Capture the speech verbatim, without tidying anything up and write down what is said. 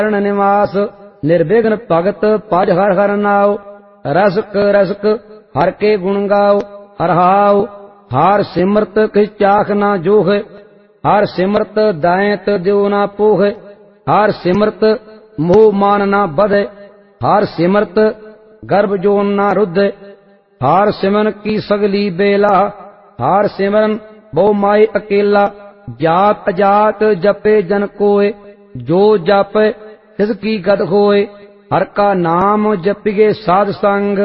निवास निर्विघ्न भगत भज हर हर नाव रसक रसक हर के गुण गाओ हरहाओ हार सिमरत किस चाख ना जोह हार सिमरत दायत द्यो ना पोह हार सिमरत मोह मान ना बध हार सिमरत गर्भ जोन ना रुद्ध हार सिमरन की सगली बेला हार सिमरन बहु माई अकेला जात अजात जपे जन कोय जो जप तिसकी गत होय हर का नाम जपिगे साध संग